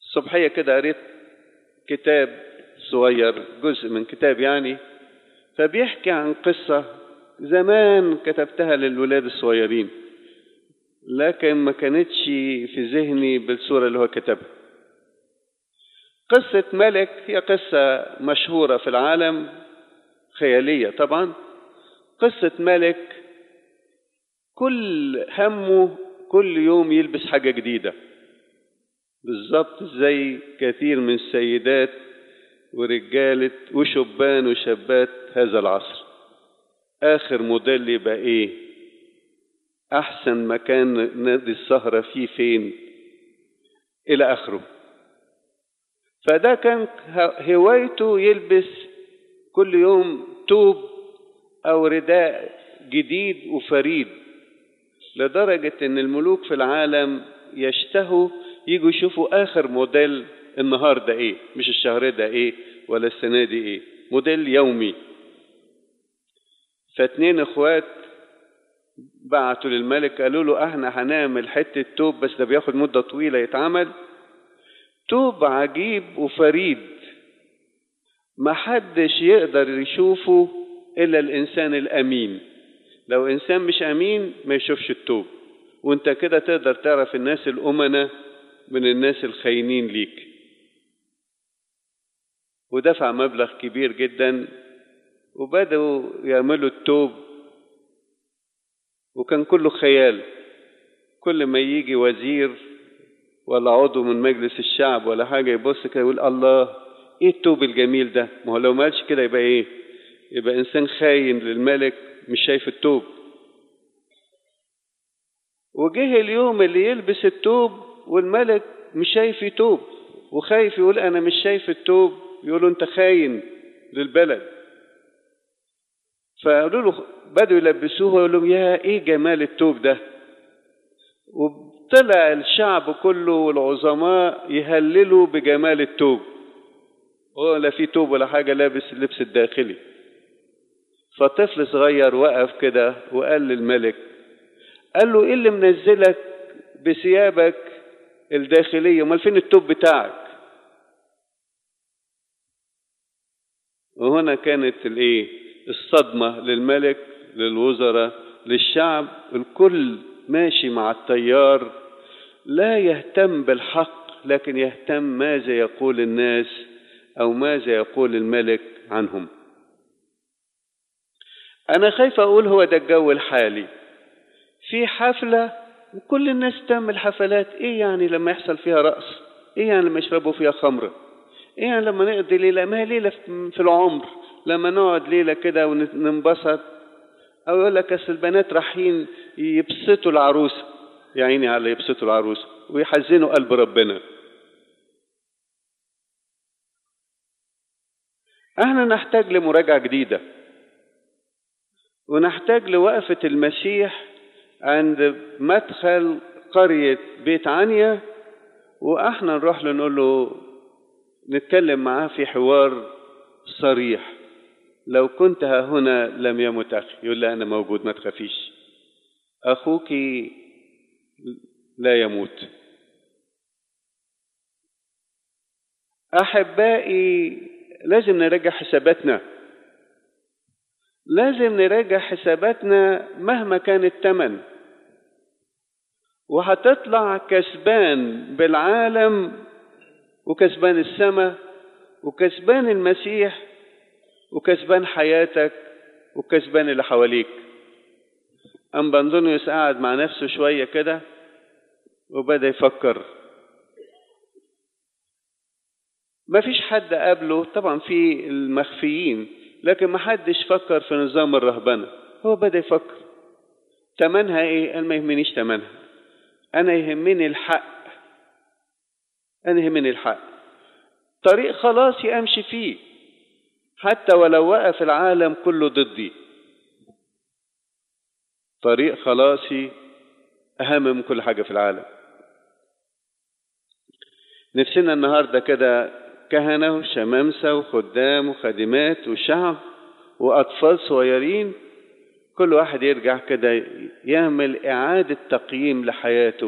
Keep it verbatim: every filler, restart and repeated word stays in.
صبحية كده قريت كتاب صغير، جزء من كتاب يعني، فبيحكي عن قصة زمان كتبتها للولاد الصغيرين، لكن ما كانتش في ذهني بالصورة اللي هو كتبها. قصة ملك، هي قصة مشهورة في العالم، خيالية طبعا. قصة ملك كل همه كل يوم يلبس حاجة جديدة، بالضبط زي كثير من السيدات ورجالة وشبان وشابات هذا العصر. آخر موديل يبقى إيه؟ أحسن مكان نادي السهرة فيه فين؟ إلى آخره. فده كان هوايته يلبس كل يوم توب أو رداء جديد وفريد، لدرجة إن الملوك في العالم يشتهوا يجوا يشوفوا آخر موديل النهار ده إيه، مش الشهر ده إيه ولا السنة دي إيه، موديل يومي. فاتنين اخوات بعتوا للملك قالوا له احنا هنعمل حتة توب، بس ده بياخد مدة طويلة يتعمل، توب عجيب وفريد ما حدش يقدر يشوفه الا الانسان الامين. لو انسان مش امين ما يشوفش التوب، وانت كده تقدر تعرف الناس الامنة من الناس الخاينين ليك. ودفع مبلغ كبير جدا وبدأوا يعملوا التوب، وكان كله خيال. كل ما يجي وزير ولا عضو من مجلس الشعب ولا حاجة يبص كده يقول الله ايه التوب الجميل ده. ما هو لو ما قالش كده يبقى ايه؟ يبقى انسان خاين للملك مش شايف التوب. وجه اليوم اللي يلبس التوب والملك مش شايف توب وخايف، يقول انا مش شايف التوب، يقولوا انت خاين للبلد. فقالوا له، بدوا يلبسوه ويقول لهم يا ايه جمال التوب ده. وطلع الشعب كله والعظماء يهللوا بجمال التوب، ولا في توب ولا حاجة، لابس اللبس الداخلي. فطفل صغير وقف كده وقال للملك، قال له ايه اللي منزلك بثيابك الداخلية، امال فين التوب بتاعك؟ وهنا كانت الايه الصدمة للملك، للوزراء، للشعب. الكل ماشي مع التيار، لا يهتم بالحق لكن يهتم ماذا يقول الناس أو ماذا يقول الملك عنهم. أنا خايف أقول هو ده الجو الحالي، في حفلة وكل الناس تعمل حفلات. إيه يعني لما يحصل فيها رقص؟ إيه يعني لما يشربوا فيها خمرة؟ إيه يعني لما نقضي ليلة، ما هي ليلة في العمر، لما نقعد ليلة كده وننبسط. أو يقول لك أصل البنات رايحين يبسطوا العروسة، يا عيني على يبسطوا العروسة ويحزنوا قلب ربنا. احنا نحتاج لمراجعة جديدة، ونحتاج لوقفة المسيح عند مدخل قرية بيت عنيا، واحنا نروح له نقول له، نتكلم معاه في حوار صريح. لو كنت ها هنا لم يمت أخي، يقول لي أنا موجود ما تخافيش، أخوك لا يموت. أحبائي لازم نراجع حساباتنا، لازم نراجع حساباتنا مهما كان الثمن. وهتطلع كسبان بالعالم وكسبان السماء وكسبان المسيح وكسبان حياتك وكسبان اللي حواليك. أم بنظنيوس قاعد مع نفسه شوية كده وبدأ يفكر. ما فيش حد قابله طبعا في المخفيين، لكن ما حدش فكر في نظام الرهبنة. هو بدأ يفكر تمنها ايه؟ قال ما يهمنيش تمنها، انا يهمني الحق، انا يهمني الحق، طريق خلاصي امشي فيه حتى ولو وقف العالم كله ضدي. طريق خلاصي اهم من كل حاجة في العالم. نفسنا النهاردة كده كهنة وشمامسة وخدام وخادمات وشعب وأطفال صغيرين، كل واحد يرجع كده يعمل إعادة تقييم لحياته.